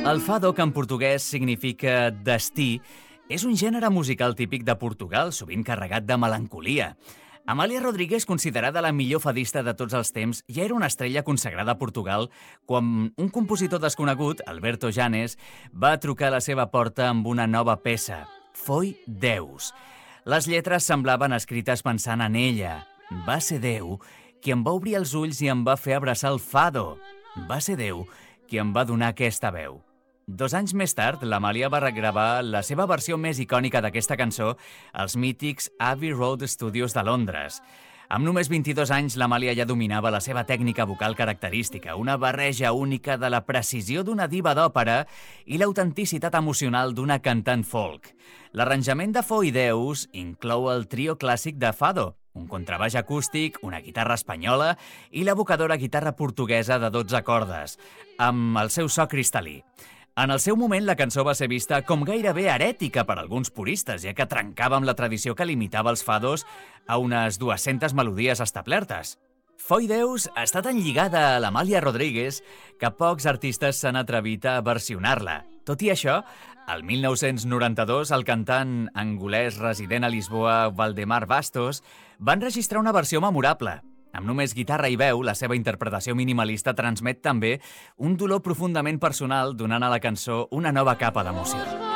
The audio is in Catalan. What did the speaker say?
El fado, que en portuguès significa destí, és un gènere musical típic de Portugal, sovint carregat de melancolia. Amàlia Rodríguez, considerada la millor fadista de tots els temps, ja era una estrella consagrada a Portugal quan un compositor desconegut, Alberto Janes, va trucar a la seva porta amb una nova peça, Foi Deus. Les lletres semblaven escrites pensant en ella. Va ser Déu qui em va obrir els ulls i em va fer abraçar el fado. Va ser Déu qui em va donar aquesta veu. 2 anys més tard, l'Amàlia va regravar la seva versió més icònica d'aquesta cançó als mítics Abbey Road Studios de Londres. Amb només 22 anys, l'Amàlia ja dominava la seva tècnica vocal característica, una barreja única de la precisió d'una diva d'òpera i l'autenticitat emocional d'una cantant folk. L'arranjament de Foi Deus inclou el trio clàssic de fado, un contrabaix acústic, una guitarra espanyola i l'evocadora guitarra portuguesa de 12 cordes, amb el seu so cristal·lí. En el seu moment, la cançó va ser vista com gairebé herètica per alguns puristes, ja que trencava amb la tradició que limitava els fados a unes 200 melodies establertes. Foi Deus està tan lligada a l'Amàlia Rodríguez que pocs artistes s'han atrevit a versionar-la. Tot i això, el 1992, el cantant angolès resident a Lisboa, Valdemar Bastos, va enregistrar una versió memorable. Amb només guitarra i veu, la seva interpretació minimalista transmet també un dolor profundament personal, donant a la cançó una nova capa d'emoció.